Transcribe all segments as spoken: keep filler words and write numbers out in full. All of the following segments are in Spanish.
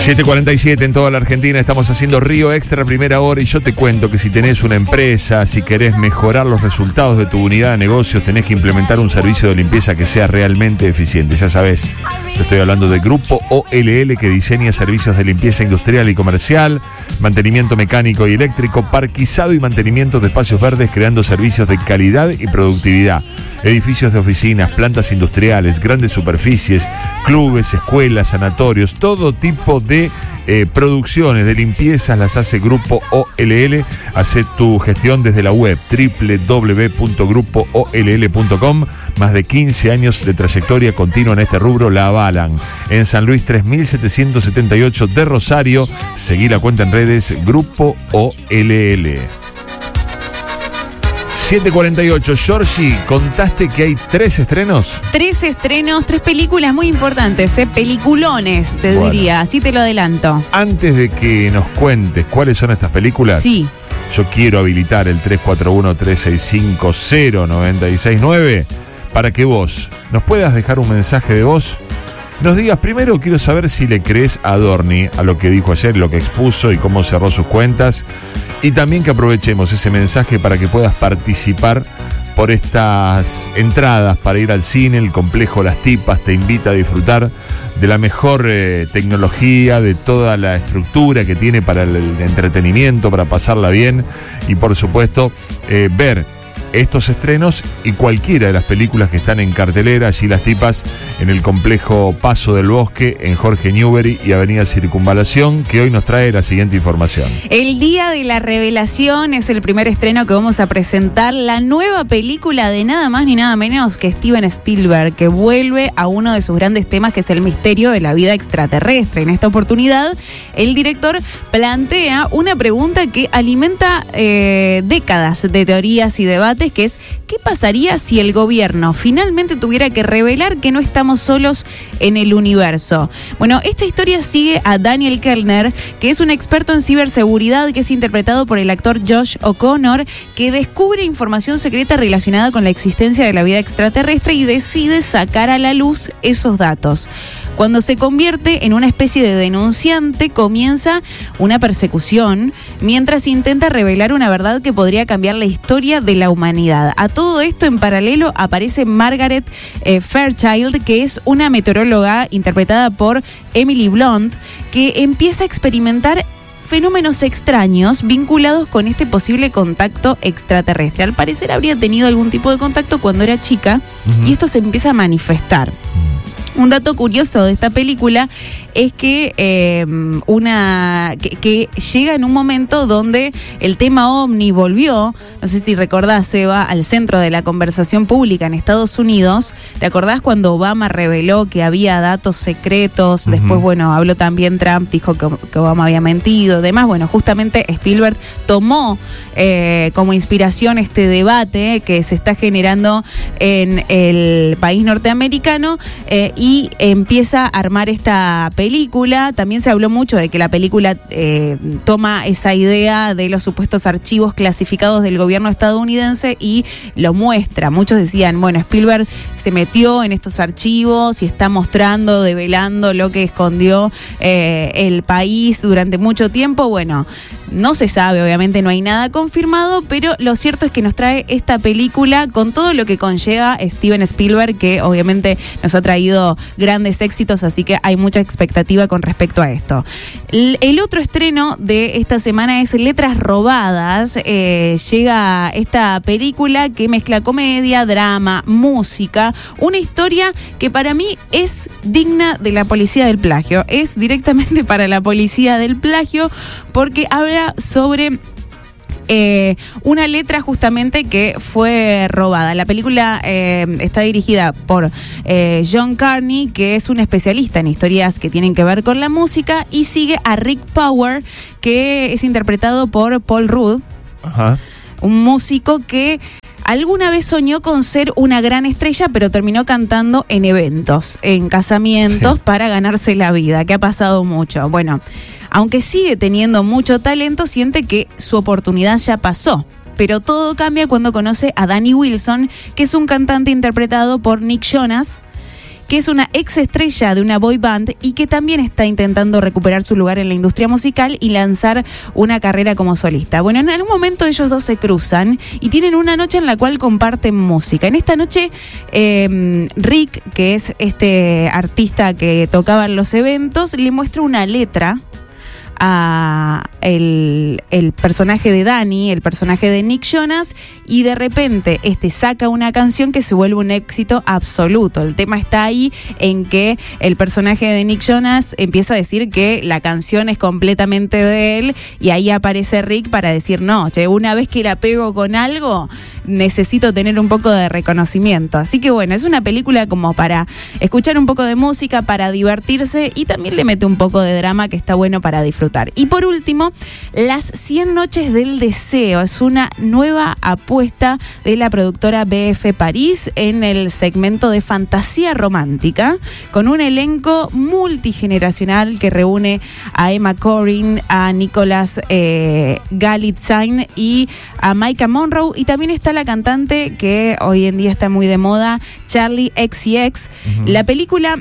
siete cuarenta y siete en toda la Argentina, estamos haciendo Río Extra primera hora y yo te cuento que si tenés una empresa, si querés mejorar los resultados de tu unidad de negocios, tenés que implementar un servicio de limpieza que sea realmente eficiente. Ya sabés, yo estoy hablando de Grupo O L L, que diseña servicios de limpieza industrial y comercial, mantenimiento mecánico y eléctrico, parquizado y mantenimiento de espacios verdes, creando servicios de calidad y productividad. Edificios de oficinas, plantas industriales, grandes superficies, clubes, escuelas, sanatorios, todo tipo de eh, producciones de limpieza las hace Grupo O L L. Hace tu gestión desde la web doble u doble u doble u punto grupo o l l punto com. Más de quince años de trayectoria continua en este rubro la avalan. En San Luis tres mil setecientos setenta y ocho de Rosario. Seguí la cuenta en redes Grupo O L L. siete cuarenta y ocho, Georgie, contaste que hay tres estrenos. Tres estrenos, tres películas muy importantes, ¿eh? Peliculones, te bueno. diría, así te lo adelanto. Antes de que nos cuentes cuáles son estas películas, sí. yo quiero habilitar el tres cuatro uno, tres seis cinco, cero nueve seis nueve para que vos nos puedas dejar un mensaje de voz. Nos digas, primero quiero saber si le crees a Adorni, a lo que dijo ayer, lo que expuso y cómo cerró sus cuentas. Y también que aprovechemos ese mensaje para que puedas participar por estas entradas para ir al cine. El complejo Las Tipas te invita a disfrutar de la mejor eh, tecnología, de toda la estructura que tiene para el, el entretenimiento, para pasarla bien y por supuesto eh, ver estos estrenos y cualquiera de las películas que están en cartelera. Allí Las Tipas, en el complejo Paso del Bosque, en Jorge Newbery y Avenida Circunvalación, que hoy nos trae la siguiente información. El Día de la Revelación es el primer estreno que vamos a presentar, la nueva película de nada más ni nada menos que Steven Spielberg, que vuelve a uno de sus grandes temas, que es el misterio de la vida extraterrestre. En esta oportunidad, el director plantea una pregunta que alimenta eh, décadas de teorías y debates, que es: ¿qué pasaría si el gobierno finalmente tuviera que revelar que no estamos solos en el universo? Bueno, esta historia sigue a Daniel Kellner, que es un experto en ciberseguridad, que es interpretado por el actor Josh O'Connor, que descubre información secreta relacionada con la existencia de la vida extraterrestre y decide sacar a la luz esos datos. Cuando se convierte en una especie de denunciante, comienza una persecución mientras intenta revelar una verdad que podría cambiar la historia de la humanidad. A todo esto, en paralelo, aparece Margaret eh, Fairchild, que es una meteoróloga interpretada por Emily Blunt, que empieza a experimentar fenómenos extraños vinculados con este posible contacto extraterrestre. Al parecer habría tenido algún tipo de contacto cuando era chica, uh-huh. y esto se empieza a manifestar. Un dato curioso de esta película es que eh, una que, que llega en un momento donde el tema ovni volvió, no sé si recordás, Seba, al centro de la conversación pública en Estados Unidos. ¿Te acordás cuando Obama reveló que había datos secretos? Uh-huh. Después, bueno, habló también Trump, dijo que, que Obama había mentido, demás. Bueno, justamente Spielberg tomó eh, como inspiración este debate que se está generando en el país norteamericano eh, y empieza a armar esta película. película. También se habló mucho de que la película eh, toma esa idea de los supuestos archivos clasificados del gobierno estadounidense y lo muestra. Muchos decían, bueno, Spielberg se metió en estos archivos y está mostrando, develando lo que escondió eh, el país durante mucho tiempo. Bueno, no se sabe, obviamente no hay nada confirmado, pero lo cierto es que nos trae esta película con todo lo que conlleva Steven Spielberg, que obviamente nos ha traído grandes éxitos, así que hay mucha expectativa con respecto a esto. El, el otro estreno de esta semana es Letras Robadas. Eh, llega esta película que mezcla comedia, drama, música, una historia que para mí es digna de la policía del plagio, es directamente para la policía del plagio, porque habla sobre Eh, una letra justamente que fue robada. La película eh, está dirigida por eh, John Carney, que es un especialista en historias que tienen que ver con la música, y sigue a Rick Power, que es interpretado por Paul Rudd, Ajá. un músico que alguna vez soñó con ser una gran estrella, pero terminó cantando en eventos, en casamientos, sí. para ganarse la vida, que ha pasado mucho. Bueno, aunque sigue teniendo mucho talento, siente que su oportunidad ya pasó. Pero todo cambia cuando conoce a Danny Wilson, que es un cantante interpretado por Nick Jonas, que es una ex estrella de una boy band y que también está intentando recuperar su lugar en la industria musical y lanzar una carrera como solista. Bueno, en algún momento ellos dos se cruzan y tienen una noche en la cual comparten música. En esta noche, eh, Rick, que es este artista que tocaba en los eventos, le muestra una letra a el, el personaje de Danny, el personaje de Nick Jonas, y de repente este saca una canción que se vuelve un éxito absoluto. El tema está ahí en que el personaje de Nick Jonas empieza a decir que la canción es completamente de él, y ahí aparece Rick para decir, no, che, una vez que la pego con algo, necesito tener un poco de reconocimiento. Así que bueno, es una película como para escuchar un poco de música, para divertirse, y también le mete un poco de drama que está bueno para disfrutar. Y por último, Las cien noches del deseo es una nueva apuesta de la productora B F París en el segmento de fantasía romántica, con un elenco multigeneracional que reúne a Emma Corrin, a Nicolas eh, Galitzine y a Maika Monroe, y también está la cantante que hoy en día está muy de moda, Charli X C X. Uh-huh. La película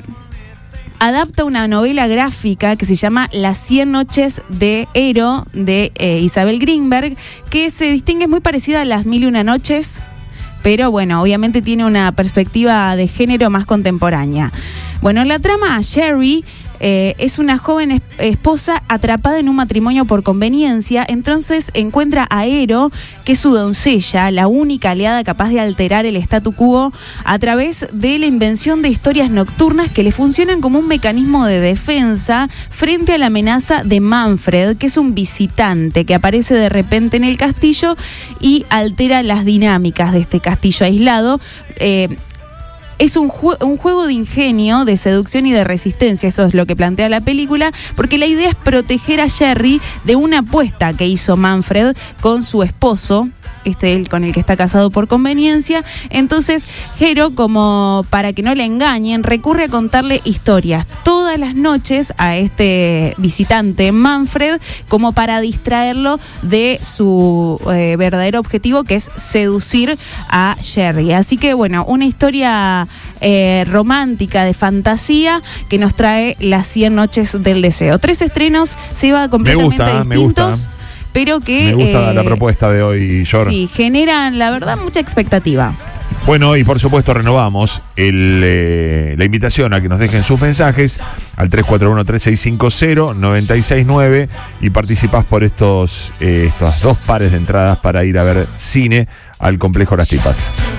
adapta una novela gráfica que se llama Las cien noches de Ero, de eh, Isabel Greenberg, que se distingue, es muy parecida a Las mil y una noches, pero bueno, obviamente tiene una perspectiva de género más contemporánea. Bueno, la trama, Sherry eh, es una joven es- esposa atrapada en un matrimonio por conveniencia. Entonces encuentra a Ero, que es su doncella, la única aliada capaz de alterar el statu quo a través de la invención de historias nocturnas que le funcionan como un mecanismo de defensa frente a la amenaza de Manfred, que es un visitante que aparece de repente en el castillo y altera las dinámicas de este castillo aislado. Eh, Es un, ju- un juego de ingenio, de seducción y de resistencia. Esto es lo que plantea la película, porque la idea es proteger a Sherry de una apuesta que hizo Manfred con su esposo, este el con el que está casado por conveniencia. Entonces, Hero, como para que no le engañen, recurre a contarle historias todas las noches a este visitante Manfred, como para distraerlo de su eh, verdadero objetivo, que es seducir a Sherry. Así que bueno, una historia eh, romántica de fantasía que nos trae Las cien noches del deseo. Tres estrenos, se va completamente me gusta, distintos. Me gusta. Pero que Me gusta eh, la propuesta de hoy, Jor. Sí, generan, la verdad, mucha expectativa. Bueno, y por supuesto renovamos el, eh, la invitación a que nos dejen sus mensajes al tres cuatro uno, tres seis cinco cero, nueve seis nueve y participás por estos, eh, estos dos pares de entradas para ir a ver cine al Complejo Las Tipas.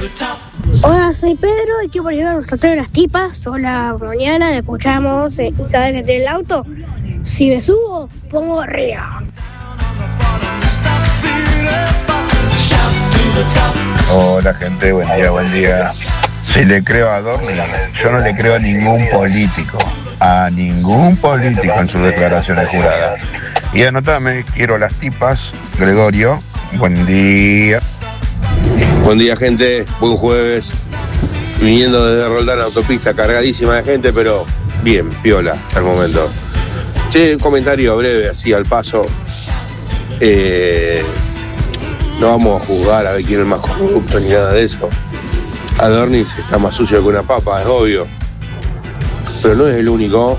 Hola, soy Pedro y quiero poner a los de Las Tipas. Hola, mañana le escuchamos eh, cada vez que esté en el auto. Si me subo, pongo arriba. Hola gente, buen día, buen día. Si le creo a Dorni, yo no le creo a ningún político, a ningún político en sus declaraciones juradas. Y anotame, quiero Las Tipas, Gregorio, buen día. Buen día gente, buen jueves. Viniendo desde Roldán, autopista cargadísima de gente, pero bien, piola hasta el momento. Che, un comentario breve, así al paso. Eh, no vamos a juzgar a ver quién es más corrupto ni nada de eso. Adornis está más sucio que una papa, es obvio. Pero no es el único.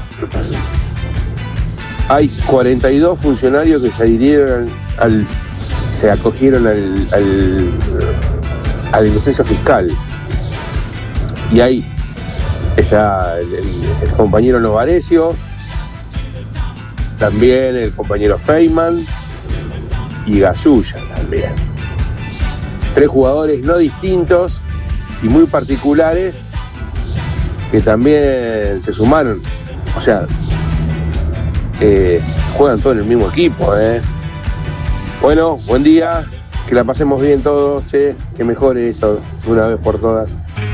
Hay cuarenta y dos funcionarios que se adhirieron al, se acogieron al, al, al inocencia fiscal. Y ahí está el, el, el compañero Novarecio, también el compañero Feynman y Gasulla también. Tres jugadores no distintos y muy particulares que también se sumaron. O sea, eh, juegan todos en el mismo equipo, ¿eh? Bueno, buen día, que la pasemos bien todos, che, que mejore esto de una vez por todas.